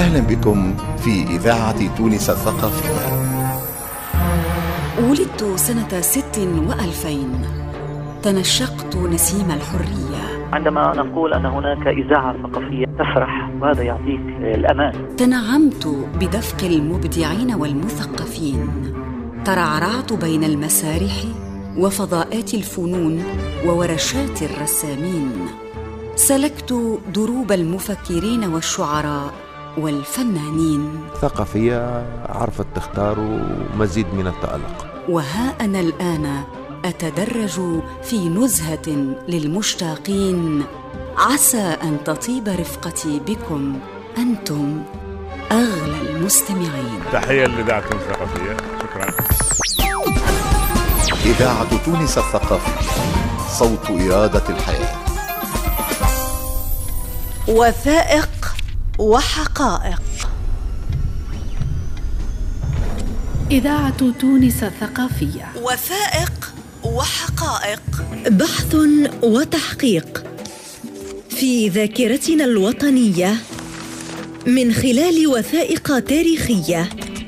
أهلا بكم في إذاعة تونس الثقافية. ولدت سنة 2006. تنشقت نسيم الحرية. عندما نقول أن هناك إذاعة ثقافية تفرح، وهذا يعطيك الأمان. تنعمت بدفق المبدعين والمثقفين. ترعرعت بين المسارح وفضاءات الفنون وورشات الرسامين. سلكت دروب المفكرين والشعراء والفنانين. ثقافية عرفت تختار مزيد من التألق. وها أنا الآن أتدرج في نزهة للمشتاقين، عسى أن تطيب رفقتي بكم أنتم أغلى المستمعين. تحية لإذاعة تونس الثقافية. شكرا. إذاعة تونس الثقافية، صوت إرادة الحياة. وثائق وحقائق. إذاعة تونس الثقافية. وثائق وحقائق، بحث وتحقيق في ذاكرتنا الوطنية من خلال وثائق تاريخية،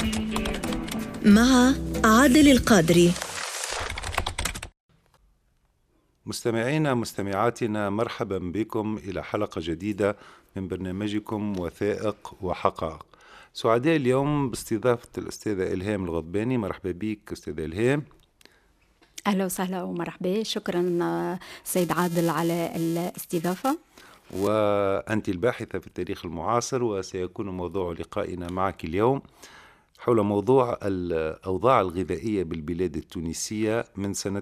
مع عادل القادري. مستمعينا مستمعاتنا، مرحبا بكم إلى حلقة جديدة من برنامجكم وثائق وحقائق. سعداء اليوم باستضافة الأستاذة إلهام الغضباني. مرحبا بك أستاذة إلهام. أهلا وسهلا ومرحبا. شكرا سيد عادل على الاستضافة. وأنت الباحثة في التاريخ المعاصر، وسيكون موضوع لقائنا معك اليوم حول موضوع الأوضاع الغذائية بالبلاد التونسية من سنة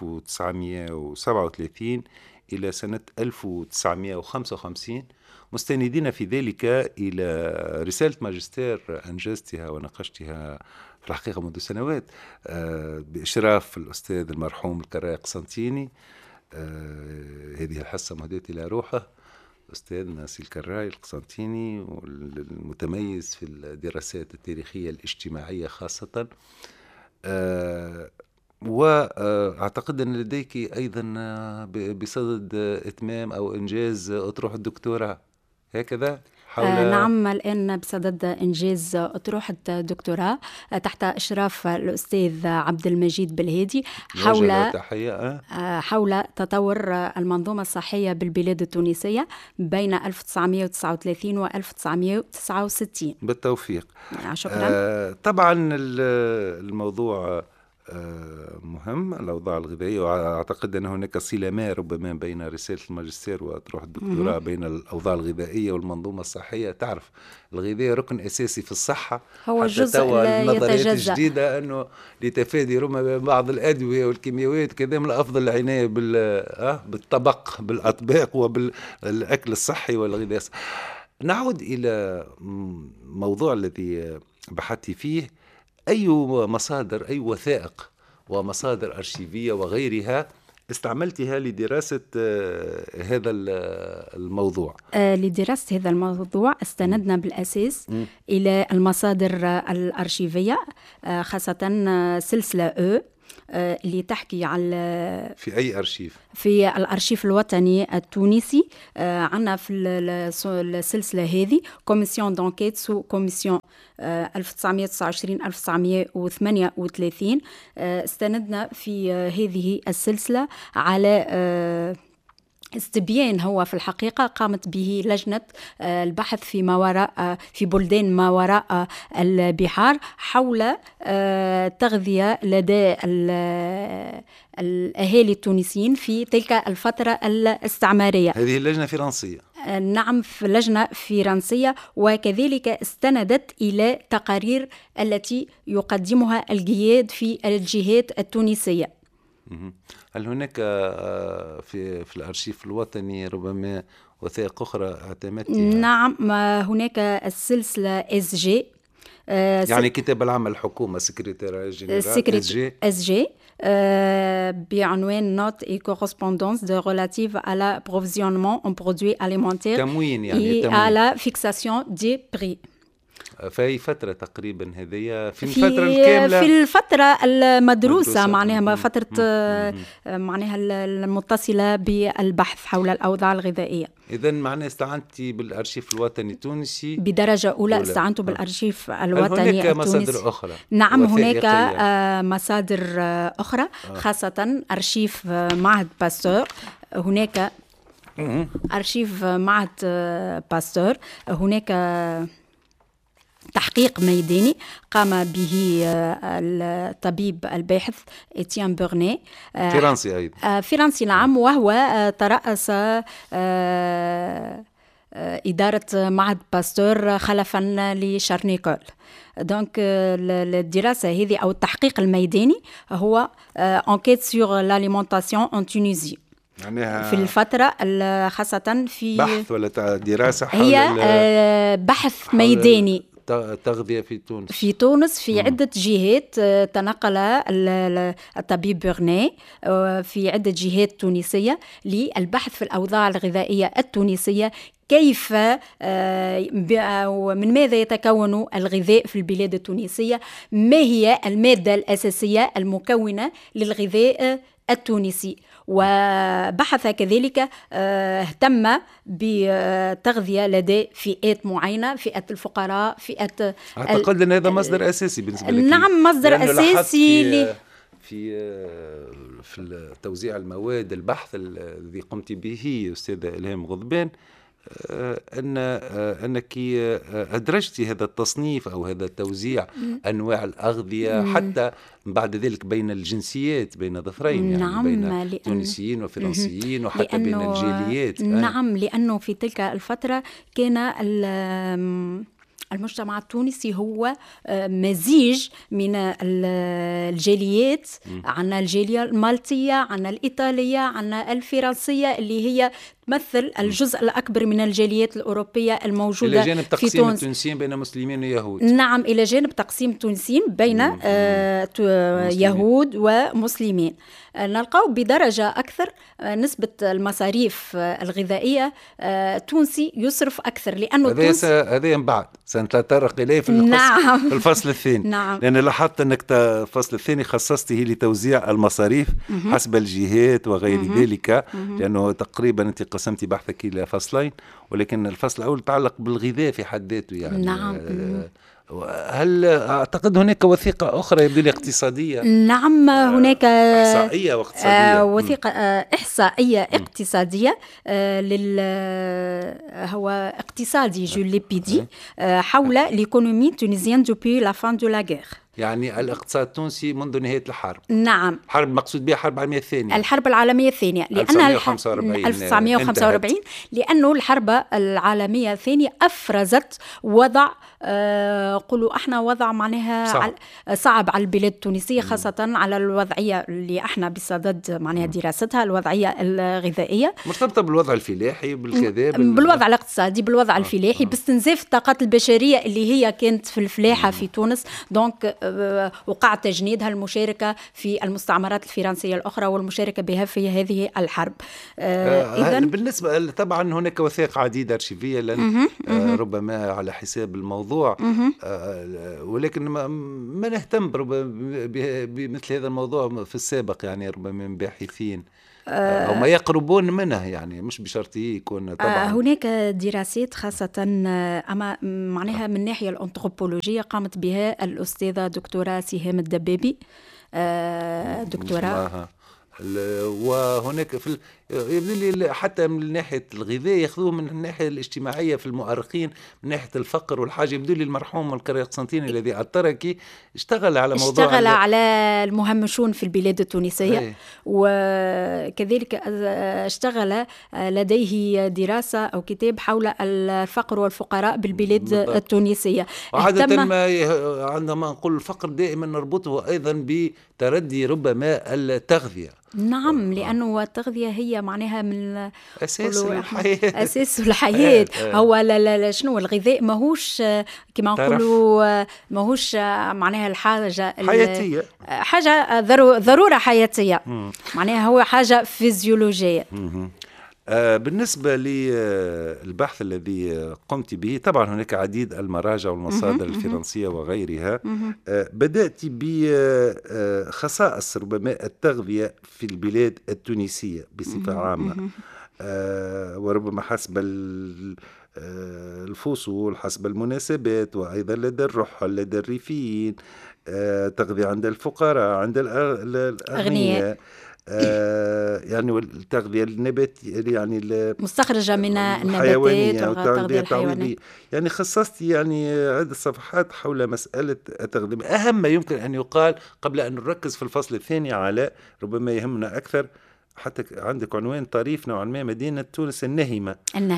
1937 إلى سنة 1955، مستندين في ذلك إلى رسالة ماجستير أنجزتها وناقشتها في الحقيقة منذ سنوات بإشراف الأستاذ المرحوم الكراي قسنطيني. هذه الحصة مهداة إلى روحه أستاذ ناصي الكراي القسنطيني، المتميز في الدراسات التاريخية الاجتماعية خاصة. وأعتقد أن لديك أيضا بصدد إتمام أو إنجاز أطروحة الدكتوراه، هكذا؟ نعم، الآن بصدد إنجاز أطروحة الدكتوراه تحت إشراف الأستاذ عبد المجيد بالهادي حول تطور المنظومة الصحية بالبلاد التونسية بين 1939 و 1969. بالتوفيق. شكرا. طبعا الموضوع مهم، الأوضاع الغذائية، وأعتقد أن هناك صلة ما ربما بين رسالة الماجستير وأطروحة الدكتوراه بين الأوضاع الغذائية والمنظومة الصحية. تعرف الغذاء ركن أساسي في الصحة، هو جزء لا النظريات يتجزأ. الجديدة أنه لتفادي ربما بعض الأدوية والكيميائيات كذا، من الأفضل العناية بالطبق بالأطباق وبالأكل الصحي والغذاء. نعود إلى موضوع الذي بحثت فيه. أي مصادر، أي وثائق ومصادر أرشيفية وغيرها استعملتها لدراسة هذا الموضوع؟ لدراسة هذا الموضوع استندنا بالأساس إلى المصادر الأرشيفية، خاصة سلسلة اللي تحكي على في أي أرشيف؟ في الأرشيف الوطني التونسي. عنا في السلسلة هذه كوميسيون دونكيت سو كوميسيون 1929-1938. استندنا في هذه السلسلة على استبيان هو في الحقيقة قامت به لجنة البحث في في بلدان ما وراء البحار حول تغذية لدى الأهالي التونسيين في تلك الفترة الاستعمارية. هذه اللجنة فرنسية؟ نعم، في لجنة فرنسية، وكذلك استندت إلى تقارير التي يقدمها الجياد في الجهات التونسية. هل هناك في الأرشيف الوطني ربما وثائق أخرى اعتمدتها؟ نعم، هناك السلسلة SG، يعني كتاب العمل الحكومة، سكرتير جنرال SG بعنوان Notes et correspondances relatives à l'approvisionnement en produits alimentaires تموين، يعني et à la fixation des prix. في فترة تقريبا هذه في الفترة الكاملة، في الفترة المدروسة معناها فترة معناها المتصلة بالبحث حول الأوضاع الغذائية. إذن معناها استعنتي بالأرشيف الوطني التونسي بدرجة أولى، استعنت بالأرشيف الوطني التونسي. هناك التونسي مصادر أخرى؟ نعم هناك مصادر أخرى، خاصة أرشيف معهد باستور. هناك أرشيف معهد باستور، هناك تحقيق ميداني قام به الطبيب الباحث إتيان بورني، فرنسي أيضا، فرنسي نعم، وهو ترأس إدارة معهد باستور خلفا لشارنيكول. دونك الدراسة هذه أو التحقيق الميداني هو enquête sur l'alimentation en Tunisie في الفترة خاصة في بحث ولا دراسة حول هي بحث ميداني تغذية في تونس في عدة جهات. تنقل الطبيب بورني في عدة جهات تونسية للبحث في الأوضاع الغذائية التونسية، كيف ومن ماذا يتكون الغذاء في البلاد التونسية، ما هي المادة الأساسية المكونة للغذاء التونسي. وبحث كذلك اهتم بتغذية لدى فئات معينة، فئة الفقراء، فئة أعتقد أن هذا مصدر أساسي بالنسبة لك. نعم مصدر أساسي في توزيع المواد البحث الذي قمت به أستاذة إلهام غضبان، أنك أدرجتي هذا التصنيف أو هذا التوزيع أنواع الأغذية حتى بعد ذلك بين الجنسيات، بين ظفرين يعني نعم، بين تونسيين وفرنسيين وحتى بين الجاليات. نعم لأنه في تلك الفترة كان المجتمع التونسي هو مزيج من الجاليات، عنا الجالية المالطية، عنا الإيطالية، عنا الفرنسية اللي هي تمثل الجزء الأكبر من الجاليات الأوروبية الموجودة في تونس، إلى جانب تقسيم التونسيين بين مسلمين ويهود. نعم إلى جانب تقسيم التونسيين بين يهود ومسلمين. نلقاو بدرجة أكثر نسبة المصاريف الغذائية تونسي يصرف أكثر، لأنه هذا من بعد سنتطرق إليه في نعم. الفصل الثاني. نعم. لأن لاحظت أنك الفصل الثاني خصصته لتوزيع المصاريف حسب الجهات وغير ذلك، لأنه تقريبا أنت قسمتي بحثك إلى فصلين، ولكن الفصل الأول يتعلق بالغذاء في حد ذاته يعني. نعم. هل أعتقد هناك وثيقة أخرى يبدو لي اقتصادية؟ نعم هناك إحصائية واقتصادية. وثيقة إحصائية اقتصادية هو اقتصادي جولي بيدي حول ليكونومي تونيزيان دوبي لا فان دو لا غير، يعني الاقتصاد التونسي منذ نهاية الحرب. نعم. حرب مقصود بها الحرب العالمية الثانية. الحرب العالمية الثانية، لأن 1945 لأنه الحرب العالمية الثانية أفرزت وضع قولوا احنا وضع معناها صعب على البلاد التونسية، خاصة على الوضعية اللي احنا بصدد معناها دراستها، الوضعية الغذائية مرتبطة بالوضع الفلاحي بالكذا بالوضع الاقتصادي، بالوضع الفلاحي، باستنزاف الطاقات البشرية اللي هي كانت في الفلاحة في تونس. دونك وقع تجنيدها، المشاركة في المستعمرات الفرنسية الأخرى والمشاركة بها في هذه الحرب. إذن بالنسبة طبعا هناك وثائق عديدة أرشيفية لن ربما على حساب الموضوع، ولكن ما نهتم بمثل هذا الموضوع في السابق، يعني ربما من باحثين أو ما يقربون منه، يعني مش بشرط يكون طبعا. هناك دراسات خاصة أما معناها من الناحية الأنثروبولوجية قامت بها الأستاذة دكتورة سهام الدبابي، دكتورة. وهناك يبدو لي حتى من ناحية الغذاء يأخذوه من الناحية الاجتماعية في المؤرخين، من ناحية الفقر والحاجة. يبدو لي المرحوم القري قسنطيني الذي التركي اشتغل على موضوع، اشتغل على المهمشون في البلاد التونسية، وكذلك اشتغل لديه دراسة أو كتاب حول الفقر والفقراء بالبلاد التونسية. عادة عندما نقول الفقر دائما نربطه أيضا بتردي ربما التغذية. نعم لأنه التغذية هي معناها من أساس الحياة. أساس الحياة. هو لا شنو الغذاء ماهوش كما نقولوا ماهوش معناها الحاجة حياتية، حاجة ضرورة حياتية، معناها هو حاجة فيزيولوجية. بالنسبة للبحث الذي قمت به، طبعا هناك عديد المراجع والمصادر الفرنسية وغيرها. بدأت بخصائص ربما التغذية في البلاد التونسية بصفة عامة، وربما حسب الفصول، حسب المناسبات، وأيضا لدى الرحل، لدى الريفيين، تغذية عند الفقراء، عند الأغنياء، يعني والتغذية النباتية يعني مستخرجة من النباتات والتغذية الحيوانية. يعني خصصت يعني عدة صفحات حول مسألة التغذية. أهم ما يمكن أن يقال قبل أن نركز في الفصل الثاني على ربما يهمنا أكثر، حتى عندك عنوان طريف نوعا ما، مدينة تونس النهمة.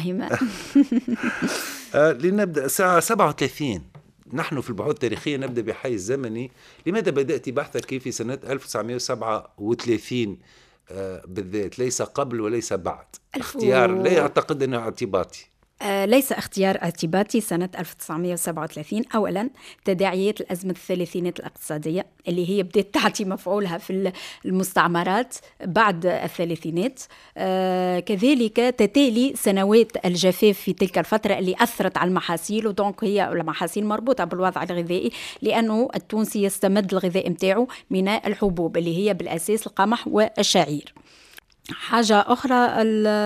لنبدأ الساعة 37. نحن في البحوث التاريخية نبدأ بحي الزمني. لماذا بدأت بحثك في سنة 1937 بالذات، ليس قبل وليس بعد؟ اختيار لا أعتقد أنه اعتباطي. ليس اختيار اعتباطي. سنة 1937 أولا تداعيات الأزمة الثلاثينات الاقتصادية اللي هي بدأت تعطي مفعولها في المستعمرات بعد الثلاثينات، كذلك تتالي سنوات الجفاف في تلك الفترة اللي أثرت على المحاصيل، ودونك هي المحاصيل مربوطة بالوضع الغذائي، لأنه التونسي يستمد الغذاء متاعه من الحبوب اللي هي بالأساس القمح والشعير. حاجة أخرى،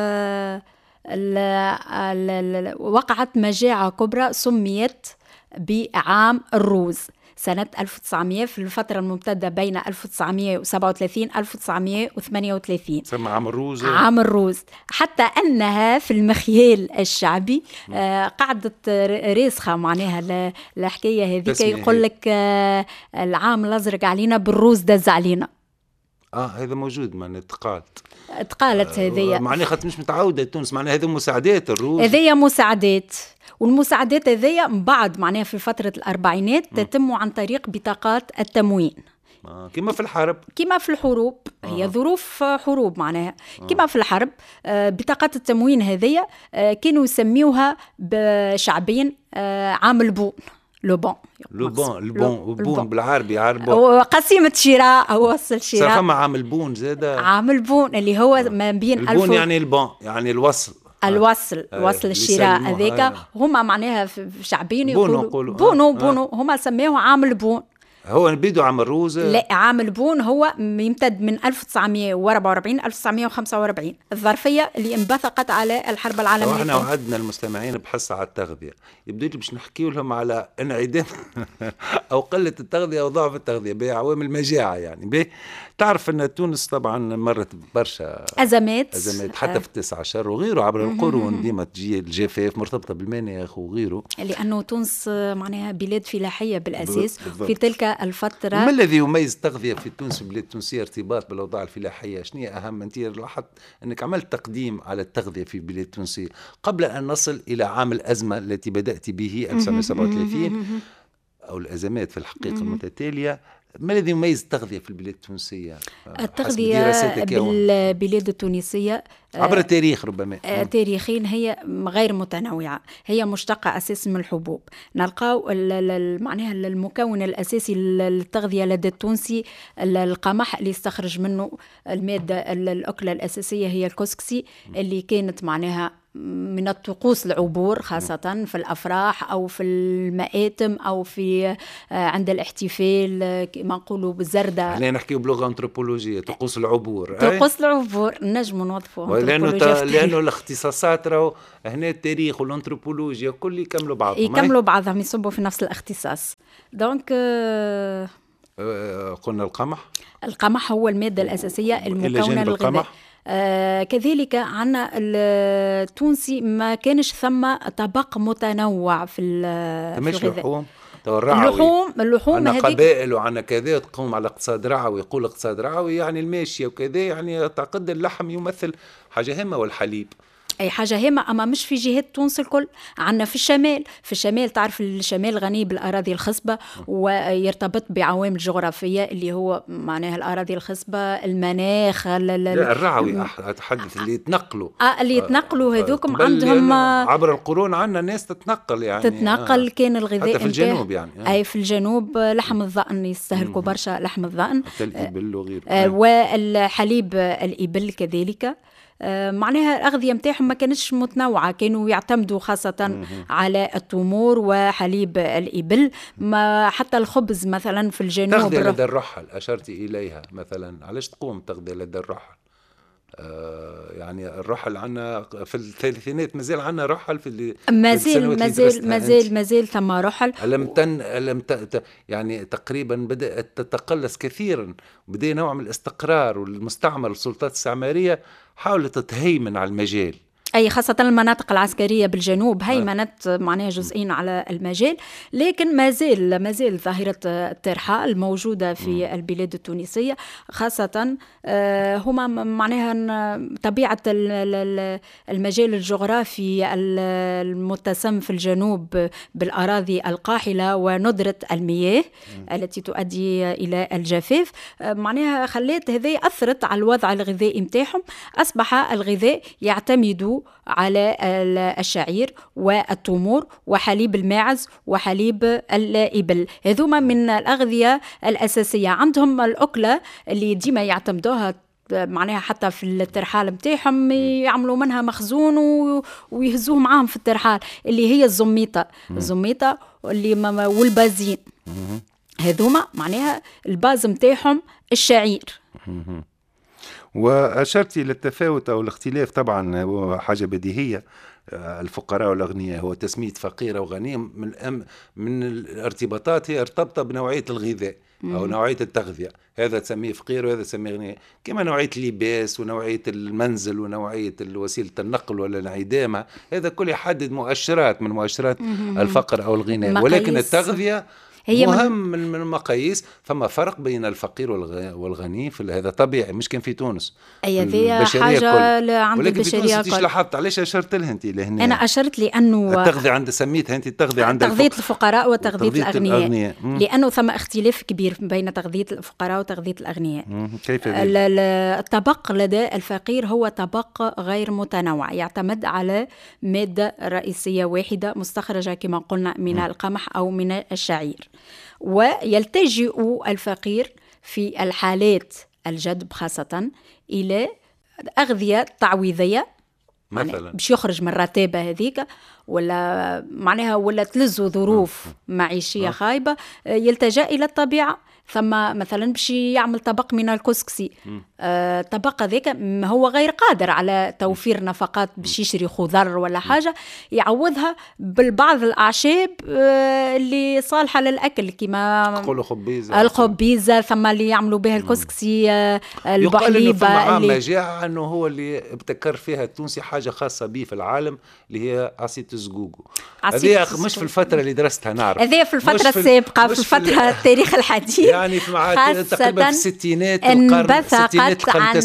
وقعت مجاعة كبرى سميت بعام الروز سنة 1900 في الفترة الممتدة بين 1937 1938. سمى عام الروز. عام الروز، حتى أنها في المخيال الشعبي قعدت راسخة معناها الحكاية هذيك، يقول لك العام الأزرق علينا بالروز دز علينا. هذا موجود، معنى تقالت هذية، معنى خاطر مش متعودة تونس، معنى هذا مساعدات الروز، هذية مساعدات. والمساعدات هذية من بعد معناها في فترة الأربعينات تتم عن طريق بطاقات التموين، كما في الحرب، كما في الحروب. هي ظروف حروب معناها كما في الحرب. بطاقات التموين هذية كانوا يسميوها شعبيا عام البون. البون بالعربي قسيمة شراء أو وصل شراء. صار فما عام البون زاد، عام البون اللي هو ما بين البون يعني البون يعني الوصل الشراء هذاك. هما معناها شعبيين يقولوا بونو هما سميوه عام البون. هو نبيدوا عام الروز؟ لا، عام البون هو يمتد من 1944 1945، الظرفية اللي انبثقت على الحرب العالمية. واحنا وعدنا المستمعين بحصة على التغذية، يبدو لي باش نحكي لهم على انعدام أو قلة التغذية أو ضعف التغذية بعوامل المجاعة. يعني تعرف أن تونس طبعا مرت برشا أزمات حتى في 19 وغيره عبر القرون، ديما تجي الجفاف مرتبطة بالمناخ وغيره، لأنه تونس معناها بلاد فلاحية بالأساس. في تلك الفترة ما الذي يميز التغذية في تونس والبلاد التونسية ارتباط بالأوضاع الفلاحية؟ شنو أهم؟ أنت لاحظت أنك عملت تقديم على التغذية في البلاد التونسية قبل أن نصل إلى عام الأزمة التي بدأت به 1937 أو الأزمات في الحقيقة المتتالية. ما الذي يميز التغذية في البلاد التونسية؟ التغذية بالبلاد التونسية عبر التاريخ ربما تاريخيا هي غير متنوعة، هي مشتقة أساس من الحبوب. نلقاو معناها المكون الأساسي للتغذية لدى التونسي القمح اللي يستخرج منه المادة الأكلة الأساسية هي الكسكسي، اللي كانت معناها من الطقوس العبور خاصة في الأفراح أو في المآتم أو في عند الاحتفال كما نقولوا بالزردة. خلينا نحكي بلغة أنثروبولوجية، طقوس العبور. طقوس العبور نجم نوظفوه لأنه الاختصاصات راهو هنا التاريخ والأنثروبولوجيا كل يكملوا بعضهم يصبوا في نفس الاختصاص. دونك قلنا القمح هو المادة الأساسية المكونة للغذاء. كذلك عنا التونسي ما كانش ثم طبق متنوع في الغذاء. اللحوم عنا قبائل وعنا كذا تقوم على اقتصاد رعوي. يقول اقتصاد رعوي يعني الماشية وكذا، يعني أعتقد اللحم يمثل حاجة هامة والحليب أي حاجة هامة، أما مش في جهات تونس الكل. عنا في الشمال تعرف الشمال غني بالأراضي الخصبة ويرتبط بعوامل جغرافية اللي هو معناها الأراضي الخصبة، المناخ. الرعوي أتحدث اللي يتنقلوا هذوكم عندهم عبر القرون. عنا ناس تتنقل يعني كان الغذاء حتى في الجنوب يعني أي في الجنوب لحم الضأن يستهلكوا برشا، لحم الضأن الإبل وغيره، والحليب الإبل كذلك. معناها الأغذية متاعهم ما كانتش متنوعة، كانوا يعتمدوا خاصة على التمور وحليب الإبل. ما حتى الخبز مثلا في الجنوب. تغذية لدى الرحل أشرت إليها مثلا، علاش تقوم تغذية لدى الرحل؟ يعني الرحل عنا في الثلاثينات مازال عنا رحل في مازال ثم رحل. يعني تقريبا بدأت تتقلص كثيرا، بدأ نوع من الاستقرار، والمستعمر السلطات السعمارية حاولت تهيمن على المجال، أي خاصة المناطق العسكرية بالجنوب هيمنت معناها جزئين على المجال. لكن ما زال ظاهرة الترحال موجودة في البلاد التونسية، خاصة هما معناها طبيعة المجال الجغرافي المتسم في الجنوب بالأراضي القاحلة وندرة المياه التي تؤدي إلى الجفاف، معناها خلات هذه أثرت على الوضع الغذائي متاعهم. أصبح الغذاء يعتمد على الشعير والتمور وحليب الماعز وحليب الإبل. هذوما من الأغذية الأساسية. عندهم الأكلة اللي ديما يعتمدوها معناها حتى في الترحال متاعهم، يعملوا منها مخزون ويهزوه معاهم في الترحال، اللي هي الزميطة والبازين. هذوما معناها الباز متاعهم الشعير. وأشرت إلى التفاوت أو الاختلاف، طبعا هو حاجة بديهية، الفقراء والأغنياء، هو تسمية فقير وغني من الارتباطات هي ارتبطة بنوعية الغذاء أو نوعية التغذية، هذا تسميه فقير وهذا تسميه غني، كما نوعية اللباس ونوعية المنزل ونوعية وسيلة النقل ولا انعدامها، هذا كل يحدد مؤشرات من مؤشرات الفقر أو الغناء. ولكن التغذية هي مهم من المقاييس. فما فرق بين الفقير والغني في هذا طبيعي، مش كان في تونس هذه حاجة عند البشرية كل. لاحظت علاش أشرت لها أنت لهنا؟ أنا أشرت لأنه التغذية عند سميتها أنت تغذية الفقراء وتغذية الأغنياء، لأنه ثم اختلاف كبير بين تغذية الفقراء وتغذية الأغنياء. كيف الطبق لدى الفقير هو طبق غير متنوع، يعتمد على مادة رئيسية واحدة مستخرجة كما قلنا من القمح أو من الشعير. ويلتجئ الفقير في الحالات الجدب خاصة إلى أغذية تعويضية مثلا باش يخرج من الرتابة هذيك، ولا معناها ولا تلزو ظروف معيشية خايبة، يلتجأ إلى الطبيعة. ثم مثلا باش يعمل طبق من الكسكسي، طبق ذاك هو غير قادر على توفير نفقات باش يشري خضر ولا حاجة، يعوضها بالبعض الأعشاب اللي صالحة للأكل كما الخبيزة، ثم اللي يعملوا بها الكسكسي، البحليبة. يقال إنه في مجاعة أنه هو اللي ابتكر فيها التونسي حاجة خاصة به في العالم اللي هي عصية الزقوقو. هذه مش في الفترة اللي درستها نعرف، هذه في الفترة السابقة، في الفترة التاريخ الحديث، يعني في تقريبا في الستينات القرن عن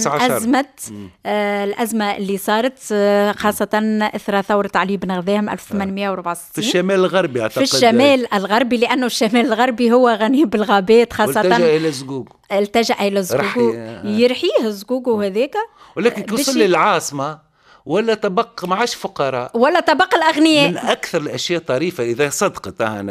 الأزمة اللي صارت خاصة إثر ثورة علي بن غذام 1864 في الشمال الغربي أعتقد. في الشمال الغربي، لأنه الشمال الغربي هو غني بالغابات خاصة. التجأ إلى الزقوق، يرحيه الزقوق هذاك. ولكن كوصل للعاصمة ولا طبق معاش فقراء ولا طبق الأغنياء. من أكثر الأشياء طريفة إذا صدقت، أنا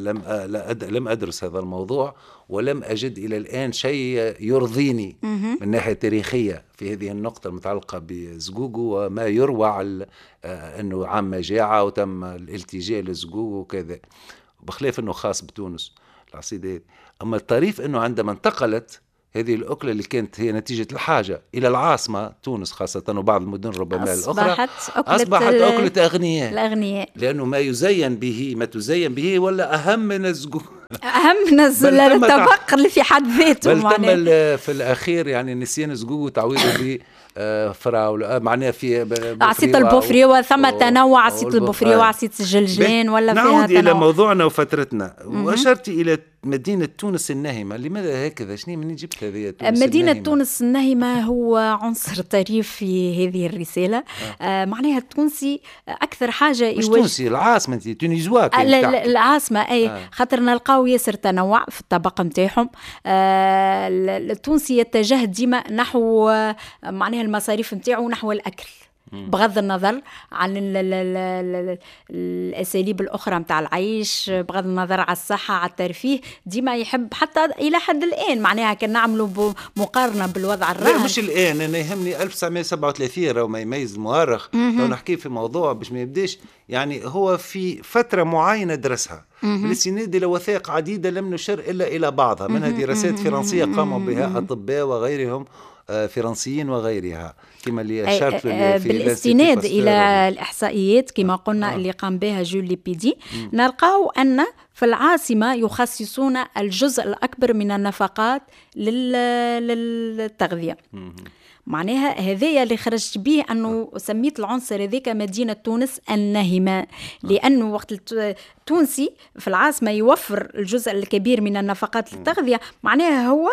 لم أدرس هذا الموضوع ولم أجد إلى الآن شيء يرضيني من ناحية تاريخية في هذه النقطة المتعلقة بزقوقو، وما يروى أنه عام مجاعة وتم الالتجاء لزقوقو وكذا، بخلاف أنه خاص بتونس العصيدات. أما الطريف أنه عندما انتقلت هذه الأكلة اللي كانت هي نتيجة الحاجة إلى العاصمة تونس خاصة وبعض المدن ربما الأخرى، أصبحت أكلة أغنياء، لأنه ما تزين به ولا أهم من الزقوق، أهم من الطبق اللي في حد ذاته. بل تم في الأخير يعني نسيان الزقوق وتعويضه فراولة معناها في عصية البوفري، وثم تنوع عصية البوفري وعصية الجلجلان ولا فيها نعود إلى موضوعنا وفترتنا. وأشرت إلى مدينة تونس الناهمة، لماذا هكذا؟ شنو من جبت هذه تونس مدينة الناهمة؟ تونس الناهمة هو عنصر طريف في هذه الرسالة. معناها التونسي أكثر حاجة مش تونسي، العاصمة تونيزوا العاصمة أي خاطر نلقاو ياسر تنوع في الطبق متاعهم. التونسي يتجه ديما نحو معناها المصاريف متاعه نحو الأكل، بغض النظر عن الأساليب الأخرى متاع العيش، بغض النظر على الصحة، على الترفيه، ديما يحب حتى إلى حد الآن معناها كان نعملوا مقارنة بالوضع الراهن. لا مش الآن، أنا يهمني 1937 راه ما يميز المؤرخ. لو نحكي في موضوع باش ما يبداش يعني هو في فترة معينة درسها بالاستناد إلى وثائق عديدة لم نشر إلا إلى بعضها، منها دراسات فرنسية قاموا بها أطباء وغيرهم فرنسيين وغيرها، كما اللي أشرت بالاستناد إلى الإحصائيات كما قلنا اللي قام بها جول ليبيدي. نلقاو أن في العاصمة يخصصون الجزء الأكبر من النفقات للتغذية. معناها هذايا اللي خرجت به أنه سميت العنصر هذيك مدينة تونس الناهمة، لأنه وقت التونسي في العاصمة يوفر الجزء الكبير من النفقات للتغذية، معناها هو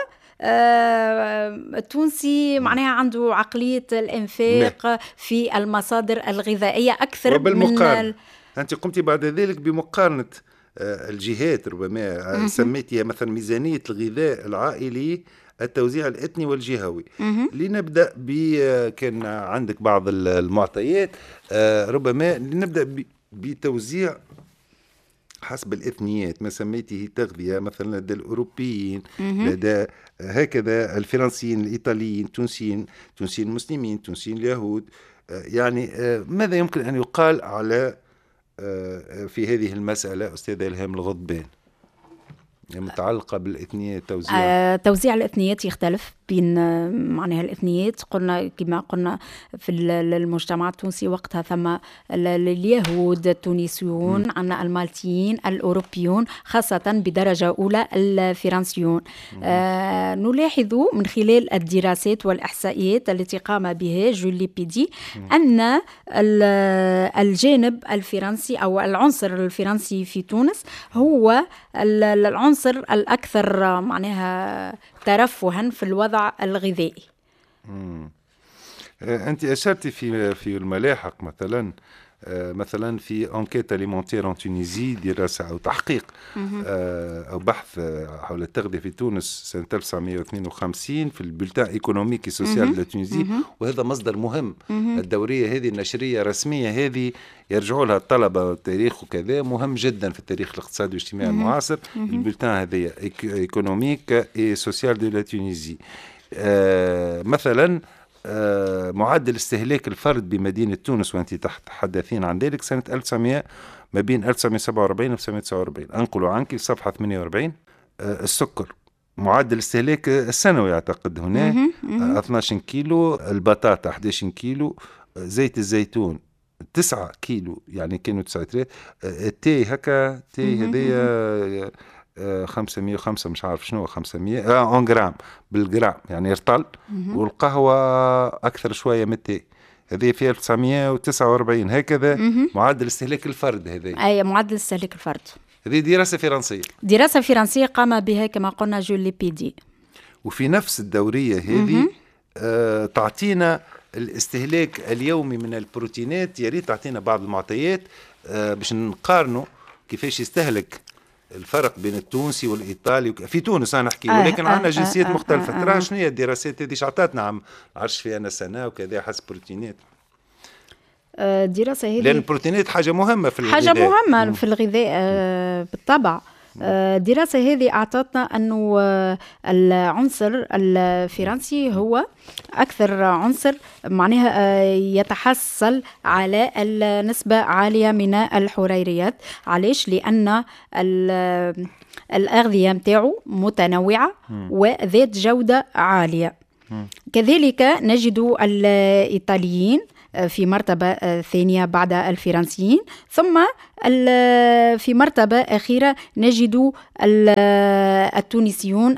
التونسي معناها عنده عقلية الإنفاق في المصادر الغذائية أكثر من أنت قمتي بعد ذلك بمقارنة الجهات، ربما سميتها مثلا ميزانية الغذاء العائلي، التوزيع الإثني والجهوي. لنبدأ كان عندك بعض المعطيات، ربما لنبدأ بتوزيع حسب الإثنيات، ما سميته تغذية مثلا لدى الأوروبيين، لدى هكذا الفرنسيين، الإيطاليين، تونسيين مسلمين، تونسيين اليهود. يعني ماذا يمكن أن يقال على في هذه المسألة أستاذ إلهام الغضبان متعلقة بالإثنيات؟ توزيع الإثنيات يختلف بين معناها الإثنيات. قلنا كما قلنا في المجتمع التونسي وقتها ثم اليهود التونسيون، عنا المالتيين، الأوروبيون، خاصة بدرجة أولى الفرنسيون. نلاحظ من خلال الدراسات والإحصائيات التي قام بها جول ليبيدي أن الجانب الفرنسي أو العنصر الفرنسي في تونس هو العنصر الأكثر معناها ترفها في الوضع الغذائي. أنت أشرتي في الملاحق مثلا في أنكيت أليمونتير أن تونيزي، دراسة أو تحقيق أو بحث حول التغذية في تونس سنة 1952 في البلتان إيكونوميكي سوسيال دو تونيزي، وهذا مصدر مهم. الدورية هذه النشرية الرسمية هذه يرجعوا لها الطلبة والتاريخ وكذا، مهم جدا في التاريخ الاقتصادي والاجتماعي المعاصر. البلتان هذه إيكونوميك سوسيال دو تونيزي. مثلا معدل استهلاك الفرد بمدينة تونس، وأنت تحدثين عن ذلك، سنة 1900 ما بين 1947 و 1949. أنقل عنك صفحة 48. السكر معدل استهلاك السنوي أعتقد هنا 12 كيلو، البطاطا 11 كيلو، زيت الزيتون 9 كيلو، يعني كانوا 9. التي هكا تي هذيا 505 مش عارف شنو 500 جرام بالجرام يعني يرطل. والقهوة أكثر شوية من التي، هذه في 1949 هكذا. معدل استهلاك الفرد هذه، أي معدل استهلاك الفرد. هذه دراسة فرنسية قام بها كما قلنا جول ليبيدي. وفي نفس الدورية هذه تعطينا الاستهلاك اليومي من البروتينات. يا ريت تعطينا بعض المعطيات باش نقارنوا كيفاش يستهلك الفرق بين التونسي والإيطالي في تونس أنا أحكي، ولكن عندنا جنسيات مختلفة. ترى شنو هي الدراسات هذه عطاتنا عم عرش فيها أنا سنة وكذا حسب بروتينات. الدراسة هذه لأن البروتينات حاجة مهمة في الغذاء، حاجة مهمة في الغذاء بالطبع. الدراسة هذه أعطتنا أنه العنصر الفرنسي هو أكثر عنصر معناها يتحصل على النسبة عالية من الحريريات. علاش؟ لأن الأغذية متاعه متنوعة وذات جودة عالية. كذلك نجد الإيطاليين في مرتبة ثانية بعد الفرنسيين، ثم في مرتبة أخيرة نجد التونسيون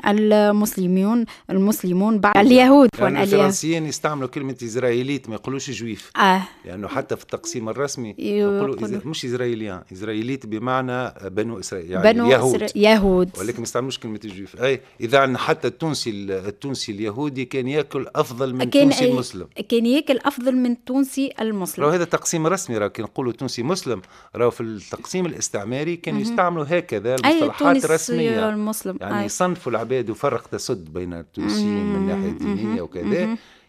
المسلمون بعد اليهود. يعني الفرنسيين يستعملوا كلمة إسرائيليت، ما يقولوش جويف، لأنه يعني حتى في التقسيم الرسمي يقولوا مش إسرائيليان، إسرائيليت بمعنى بنو إسرائيل، يعني بنو يهود، ولكن ما يستعملوش كلمة جويف. أي إذا عن حتى التونسي اليهودي كان يأكل أفضل من التونسي المسلم، كان يأكل أفضل من التونسي المسلم. هذا تقسيم رسمي، كي نقولوا تونسي مسلم في التقسيم الاستعماري كانوا يستعملوا هكذا المصطلحات الرسمية المسلم. يعني يصنفوا العباد وفرق تسد بين التونسيين من الناحية الدينية وكذا،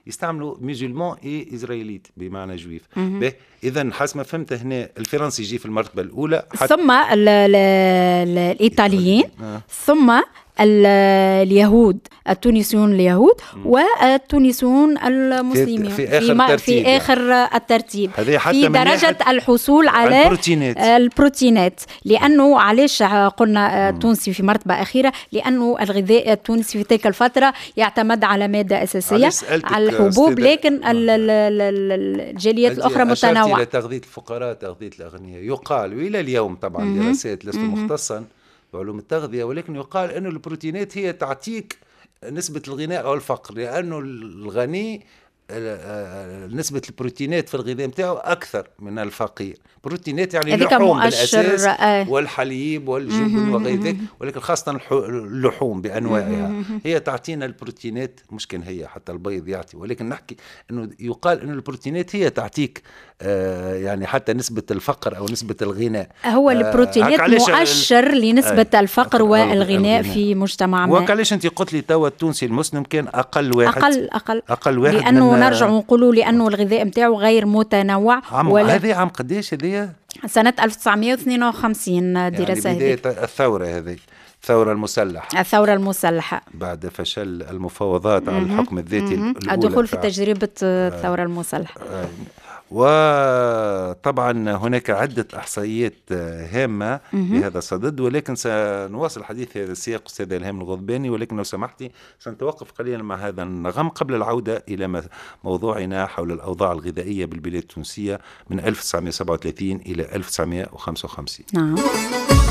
يستعملوا ميزولمان اي إسرائيليت بمعنى جويف. إذا حسب ما فهمت هنا الفرنسي يجي في المرتبة الأولى، ثم الإيطاليين، ثم اليهود التونسيون اليهود، والتونسيون المسلمين في آخر الترتيب في درجة الحصول على البروتينات. لأنه علاش قلنا التونسي في مرتبة أخيرة؟ لأنه الغذاء التونسي في تلك الفترة يعتمد على مادة أساسية على الحبوب، لكن الجاليات الأخرى متنوعة. إلى تغذية الفقراء، تغذية الأغنياء. يقال وإلى اليوم طبعا دراسات لست مختصا بعلوم التغذية، ولكن يقال أن البروتينات هي تعطيك نسبة الغناء أو الفقر، لأنه الغني نسبة البروتينات في الغذاء متاعه أكثر من الفقير. بروتينات يعني اللحوم بالأساس والحليب والجبن وغير ذلك، ولكن خاصة اللحوم بأنواعها هي تعطينا البروتينات. مش كان هي حتى البيض يعطي، ولكن نحكي أنه يقال أن البروتينات هي تعطيك يعني حتى نسبة الفقر أو نسبة الغناء. هو البروتينات مؤشر لنسبة الفقر والغناء في مجتمع ما. وعلاش أنت قلت لي توا التونسي المسلم كان أقل واحد، أقل واحد، لأنه نرجع نقولوا لأنه الغذاء متاعه غير متنوع. هذه عام قديش هذه؟ سنة 1952 دراسة، يعني بداية الثورة هذه، الثورة المسلحة بعد فشل المفاوضات على الحكم الذاتي الأولى، الدخول في تجربة الثورة المسلحة. وطبعا هناك عدة إحصائيات هامة بهذا الصدد، ولكن سنواصل الحديث في هذا السياق أستاذ إلهام الغضباني. ولكن لو سمحتي سنتوقف قليلا مع هذا النغم قبل العودة إلى موضوعنا حول الأوضاع الغذائية بالبلاد التونسية من 1937 إلى 1955. نعم.